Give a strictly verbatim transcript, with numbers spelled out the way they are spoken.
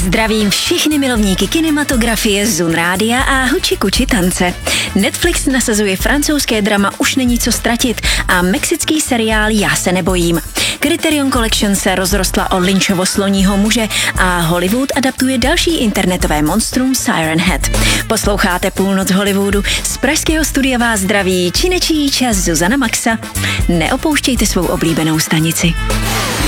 Zdravím všechny milovníky kinematografie, Zun Rádia a huči kuči tance. Netflix nasazuje francouzské drama Už není co ztratit a mexický seriál Já se nebojím. Criterion Collection se rozrostla o Lynchovo sloního muže a Hollywood adaptuje další internetové monstrum Siren Head. Posloucháte Půlnoc Hollywoodu, z pražského studia vás zdraví činečí čas Zuzana Maxa. Neopouštějte svou oblíbenou stanici.